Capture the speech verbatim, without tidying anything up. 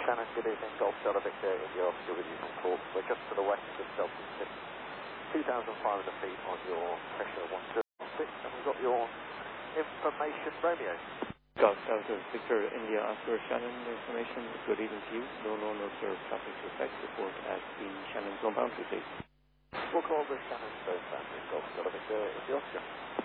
Shannon, good evening. Golf Delta Victor in the Oscar with you from Cork. We're just to the west of Celsius six, two thousand five hundred feet on your pressure one two six, and we've got your information Romeo. Golf Delta Victor India Oscar Shannon information. Good evening to you. No known observed traffic to effect. Report at the Shannon zone boundary, please. We'll call the Shannon Zone boundary. Golf Delta Victor in the Oscar.